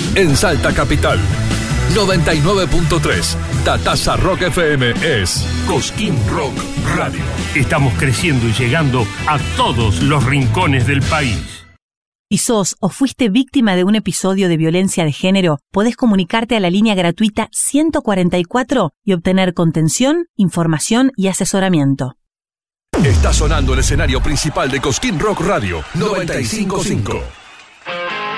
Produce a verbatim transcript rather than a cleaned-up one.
en Salta Capital. noventa y nueve punto tres. Tatasa Rock F M es Cosquín Rock Radio. Estamos creciendo y llegando a todos los rincones del país. Si sos o fuiste víctima de un episodio de violencia de género, podés comunicarte a la línea gratuita ciento cuarenta y cuatro y obtener contención, información y asesoramiento. Está sonando el escenario principal de Cosquín Rock Radio noventa y cinco punto cinco.